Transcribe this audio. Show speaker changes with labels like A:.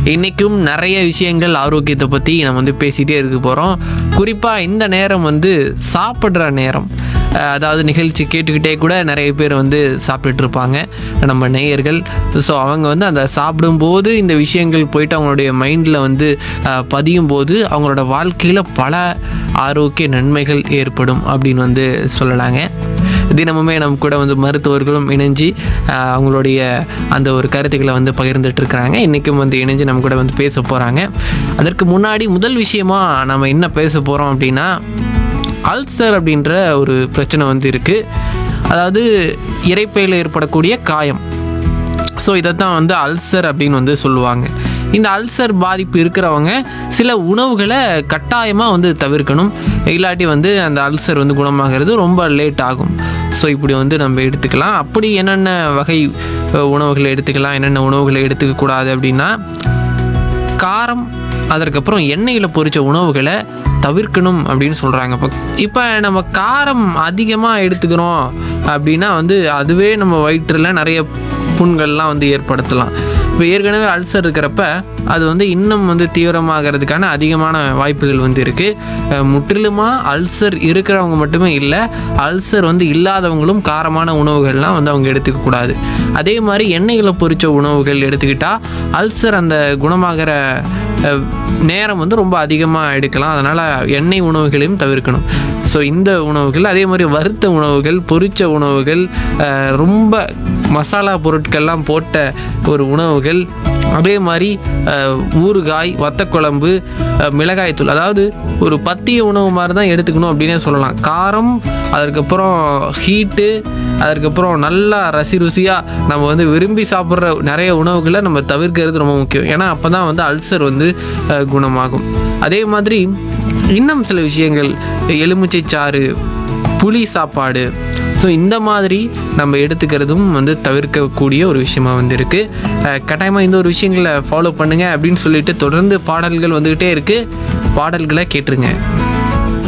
A: இன்றைக்கும் நிறைய விஷயங்கள் ஆரோக்கியத்தை பற்றி நம்ம வந்து பேசிகிட்டே இருக்க போகிறோம். குறிப்பாக இந்த நேரம் வந்து சாப்பிட்ற நேரம். அதாவது நிகழ்ச்சி கேட்டுக்கிட்டே கூட நிறைய பேர் வந்து சாப்பிட்டுட்ருப்பாங்க நம்ம நேயர்கள். ஸோ அவங்க வந்து அந்த சாப்பிடும்போது இந்த விஷயங்கள் போயிட்டு அவங்களுடைய மைண்டில் வந்து பதியும் போது அவங்களோட வாழ்க்கையில் பல ஆரோக்கிய நன்மைகள் ஏற்படும் அப்படின்னு வந்து சொல்லலாங்க. தினமுமே நம்ம கூட வந்து மருத்துவர்களும் இணைஞ்சு அவங்களுடைய அந்த ஒரு கருத்துக்களை வந்து பகிர்ந்துட்டு இருக்கிறாங்க. இன்றைக்கும் வந்து இணைஞ்சு நம்ம கூட வந்து பேச போகிறாங்க. அதற்கு முன்னாடி முதல் விஷயமா நம்ம என்ன பேச போகிறோம் அப்படின்னா, அல்சர் அப்படின்ற ஒரு பிரச்சனை வந்து இருக்குது. அதாவது இரைப்பையில் ஏற்படக்கூடிய காயம். ஸோ இதை தான் வந்து அல்சர் அப்படின்னு வந்து சொல்லுவாங்க. இந்த அல்சர் பாதிப்பு இருக்கிறவங்க சில உணவுகளை கட்டாயமாக வந்து தவிர்க்கணும். இல்லாட்டி வந்து அந்த அல்சர் வந்து குணமாகிறது ரொம்ப லேட் ஆகும். ஸோ இப்படி வந்து நம்ம எடுத்துக்கலாம். அப்படி என்னென்ன வகை உணவுகளை எடுத்துக்கலாம், என்னென்ன உணவுகளை எடுத்துக்கக்கூடாது அப்படின்னா, காரம், அதற்கப்புறம் எண்ணெயில் பொரித்த உணவுகளை தவிர்க்கணும் அப்படின்னு சொல்கிறாங்க. இப்போ நம்ம காரம் அதிகமாக எடுத்துக்கிறோம் அப்படின்னா வந்து அதுவே நம்ம வயிற்றில் நிறைய புண்கள்லாம் வந்து ஏற்படுத்தலாம். இப்போ ஏற்கனவே அல்சர் இருக்கிறப்ப அது வந்து இன்னும் வந்து தீவிரமாகிறதுக்கான அதிகமான வாய்ப்புகள் வந்து இருக்குது. முற்றிலுமாக அல்சர் இருக்கிறவங்க மட்டுமே இல்லை, அல்சர் வந்து இல்லாதவங்களும் காரமான உணவுகள்லாம் வந்து அவங்க எடுத்துக்கக்கூடாது. அதே மாதிரி எண்ணெயில் பொரித்த உணவுகள் எடுத்துக்கிட்டால் அல்சர் அந்த குணமாகிற நேரம் வந்து ரொம்ப அதிகமாக எடுக்கலாம். அதனால் எண்ணெய் உணவுகளையும் தவிர்க்கணும். ஸோ இந்த உணவுகள், அதே மாதிரி வறுத்த உணவுகள், பொரித்த உணவுகள், ரொம்ப மசாலா பொருட்கள்லாம் போட்ட ஒரு உணவுகள், அதே மாதிரி ஊறுகாய், வத்தக்குழம்பு, மிளகாய்த்தூள், அதாவது ஒரு பத்திய உணவு மாதிரி தான் எடுத்துக்கணும் அப்படின்னே சொல்லலாம். காரம், அதுக்கப்புறம் ஹீட்டு, அதுக்கப்புறம் நல்லா ருசியாக நம்ம வந்து விரும்பி சாப்பிட்ற நிறைய உணவுகளை நம்ம தவிர்க்கிறது ரொம்ப முக்கியம். ஏன்னா அப்போ தான் வந்து அல்சர் வந்து குணமாகும். அதே மாதிரி இன்னும் சில விஷயங்கள், எலுமிச்சை சாறு, புளி சாப்பாடு, ஸோ இந்த மாதிரி நம்ம எடுத்துக்கிறதும் வந்து தவிர்க்கக்கூடிய ஒரு விஷயமா வந்து இருக்குது. கட்டாயமாக இந்த ஒரு விஷயங்களை ஃபாலோ பண்ணுங்கள் அப்படின்னு சொல்லிட்டு தொடர்ந்து பாடல்கள் வந்துக்கிட்டே இருக்குது. பாடல்களை கேட்டுருங்க.